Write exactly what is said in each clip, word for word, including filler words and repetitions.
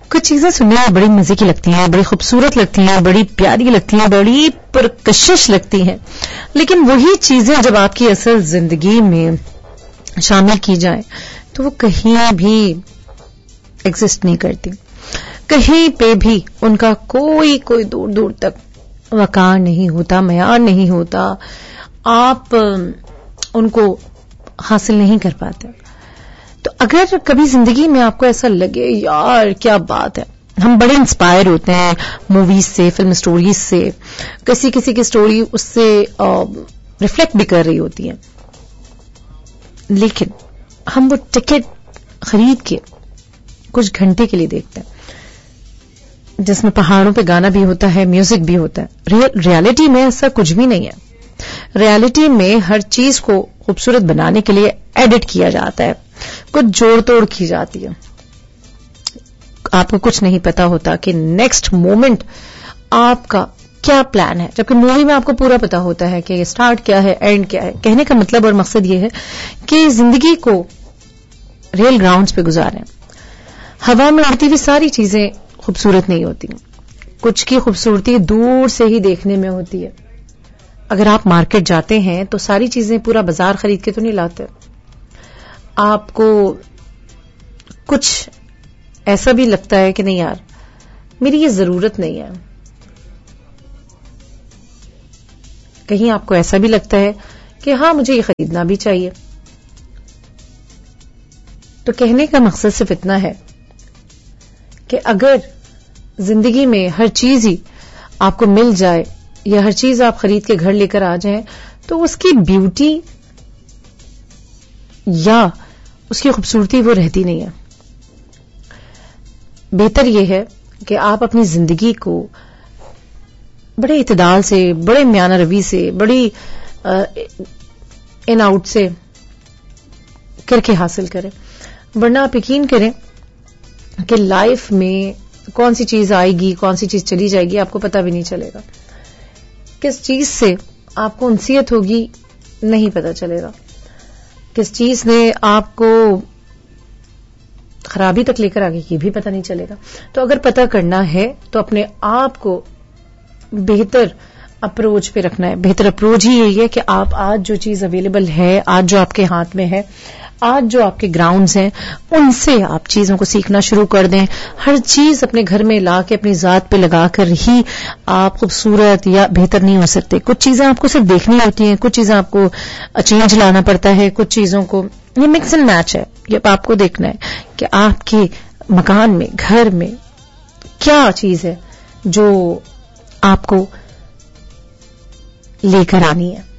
کچھ چیزیں سننے میں بڑی مزے کی لگتی ہیں, بڑی خوبصورت لگتی ہیں, بڑی پیاری لگتی ہیں, بڑی پرکشش لگتی ہیں, لیکن وہی چیزیں جب آپ کی اصل زندگی میں شامل کی جائیں تو وہ کہیں بھی ایگزسٹ نہیں کرتی, کہیں پہ بھی ان کا کوئی کوئی دور دور تک وقار نہیں ہوتا, معیار نہیں ہوتا, آپ ان کو حاصل نہیں کر پاتے. تو اگر کبھی زندگی میں آپ کو ایسا لگے یار کیا بات ہے, ہم بڑے انسپائر ہوتے ہیں موویز سے, فلم سٹوریز سے, کسی کسی کی سٹوری اس سے ریفلیکٹ بھی کر رہی ہوتی ہے, لیکن ہم وہ ٹکٹ خرید کے کچھ گھنٹے کے لیے دیکھتے ہیں جس میں پہاڑوں پہ گانا بھی ہوتا ہے, میوزک بھی ہوتا ہے. ریالٹی میں ایسا کچھ بھی نہیں ہے. ریالٹی میں ہر چیز کو خوبصورت بنانے کے لیے ایڈٹ کیا جاتا ہے, کچھ جوڑ توڑ کی جاتی ہے. آپ کو کچھ نہیں پتا ہوتا کہ نیکسٹ مومنٹ آپ کا کیا پلان ہے, جبکہ مووی میں آپ کو پورا پتا ہوتا ہے کہ یہ سٹارٹ کیا ہے, اینڈ کیا ہے. کہنے کا مطلب اور مقصد یہ ہے کہ زندگی کو ریل گراؤنڈز پہ گزاریں. ہوا میں اڑتی ہوئی ساری چیزیں خوبصورت نہیں ہوتی, کچھ کی خوبصورتی دور سے ہی دیکھنے میں ہوتی ہے. اگر آپ مارکیٹ جاتے ہیں تو ساری چیزیں پورا بازار خرید کے تو نہیں لاتے, آپ کو کچھ ایسا بھی لگتا ہے کہ نہیں یار میری یہ ضرورت نہیں ہے, کہیں آپ کو ایسا بھی لگتا ہے کہ ہاں مجھے یہ خریدنا بھی چاہیے. تو کہنے کا مقصد صرف اتنا ہے کہ اگر زندگی میں ہر چیز ہی آپ کو مل جائے یا ہر چیز آپ خرید کے گھر لے کر آ جائیں تو اس کی بیوٹی یا اس کی خوبصورتی وہ رہتی نہیں ہے. بہتر یہ ہے کہ آپ اپنی زندگی کو بڑے اعتدال سے, بڑے میانہ روی سے, بڑی ان آؤٹ سے کر کے حاصل کریں, ورنہ آپ یقین کریں کہ لائف میں کون سی چیز آئے گی, کون سی چیز چلی جائے گی, آپ کو پتہ بھی نہیں چلے گا. کس چیز سے آپ کو انسیت ہوگی نہیں پتہ چلے گا, کس چیز نے آپ کو خرابی تک لے کر آگے یہ بھی پتہ نہیں چلے گا. تو اگر پتہ کرنا ہے تو اپنے آپ کو بہتر اپروچ پہ رکھنا ہے. بہتر اپروچ ہی یہی ہے کہ آپ آج جو چیز اویلیبل ہے, آج جو آپ کے ہاتھ میں ہے, آج جو آپ کے گراؤنڈز ہیں, ان سے آپ چیزوں کو سیکھنا شروع کر دیں. ہر چیز اپنے گھر میں لا کے اپنی ذات پہ لگا کر ہی آپ خوبصورت یا بہتر نہیں ہو سکتے. کچھ چیزیں آپ کو صرف دیکھنی ہوتی ہیں, کچھ چیزیں آپ کو چینج لانا پڑتا ہے, کچھ چیزوں کو یہ مکس اینڈ میچ ہے. یہ آپ کو دیکھنا ہے کہ آپ کے مکان میں, گھر میں کیا چیز ہے جو آپ کو لے کر آنی ہے.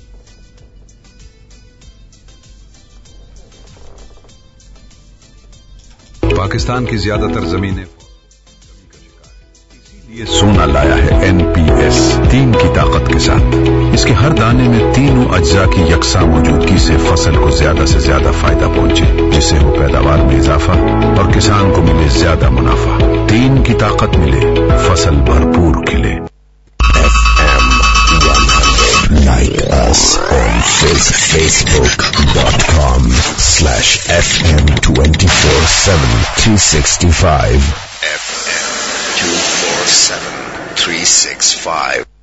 پاکستان کی زیادہ تر زمینیں اسی لیے سونا لایا ہے این پی ایس تین کی طاقت کے ساتھ. اس کے ہر دانے میں تینوں اجزاء کی یکساں موجودگی سے فصل کو زیادہ سے زیادہ فائدہ پہنچے, جس سے ہو پیداوار میں اضافہ اور کسان کو ملے زیادہ منافع. تین کی طاقت ملے, فصل بھرپور کھلے. Like us on Facebook dot com slash F M twenty-four seven three sixty-five. F M two four seven three six five.